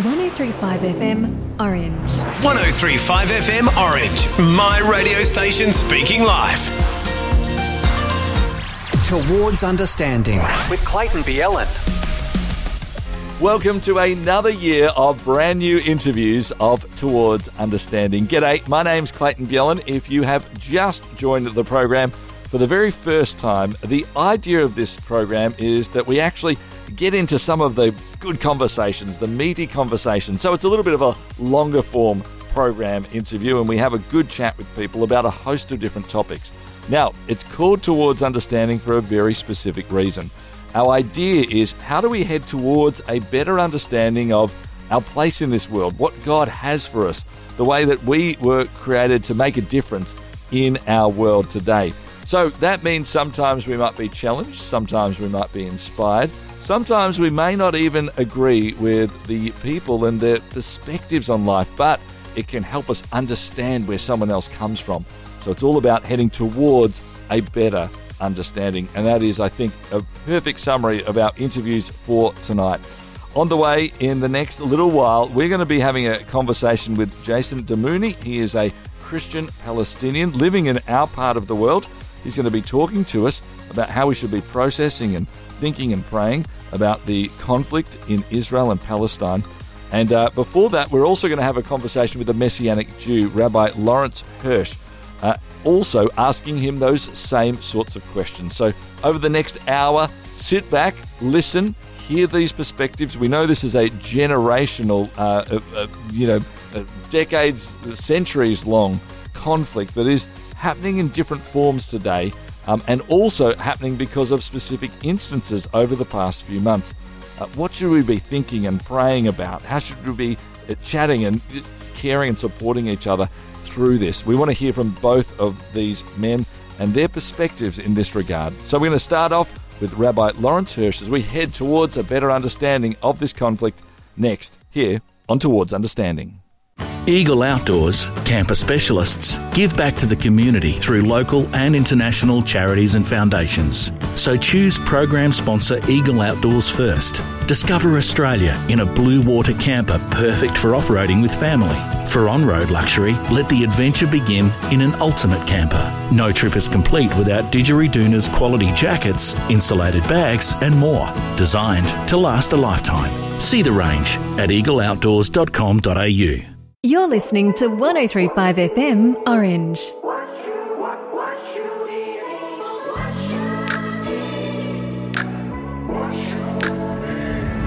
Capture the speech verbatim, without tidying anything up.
one oh three point five F M Orange. one oh three point five F M Orange. My radio station speaking live. Towards Understanding with Clayton Bielen. Welcome to another year of brand new interviews of Towards Understanding. G'day, my name's Clayton Bielen. If you have just joined the program for the very first time, the idea of this program is that we actually get into some of the good conversations, the meaty conversations. So it's a little bit of a longer form program interview, and we have a good chat with people about a host of different topics. Now, it's called Towards Understanding for a very specific reason. Our idea is, how do we head towards a better understanding of our place in this world, what God has for us, the way that we were created to make a difference in our world today. So that means sometimes we might be challenged, sometimes we might be inspired, sometimes we may not even agree with the people and their perspectives on life, but it can help us understand where someone else comes from. So it's all about heading towards a better understanding. And that is, I think, a perfect summary of our interviews for tonight. On the way in the next little while, we're going to be having a conversation with Jason Damouni. He is a Christian Palestinian living in our part of the world. He's going to be talking to us about how we should be processing and thinking and praying about the conflict in Israel and Palestine. And uh, before that, we're also going to have a conversation with a Messianic Jew, Rabbi Lawrence Hirsch, uh, also asking him those same sorts of questions. So over the next hour, sit back, listen, hear these perspectives. We know this is a generational, uh, uh, uh, you know, uh, decades, centuries long conflict that is happening in different forms today, um, and also happening because of specific instances over the past few months. Uh, what should we be thinking and praying about? How should we be uh, chatting and uh, caring and supporting each other through this? We want to hear from both of these men and their perspectives in this regard. So we're going to start off with Rabbi Lawrence Hirsch as we head towards a better understanding of this conflict next here on Towards Understanding. Eagle Outdoors, camper specialists, give back to the community through local and international charities and foundations. So choose program sponsor Eagle Outdoors first. Discover Australia in a blue water camper perfect for off-roading with family. For on-road luxury, let the adventure begin in an ultimate camper. No trip is complete without Didgeridoon's quality jackets, insulated bags and more, designed to last a lifetime. See the range at eagle outdoors dot com dot a u. You're listening to one oh three point five F M Orange.